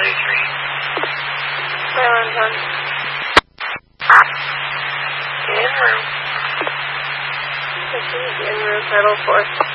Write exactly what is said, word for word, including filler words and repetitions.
thirty-three. Island one. En route. This is en route, Title four.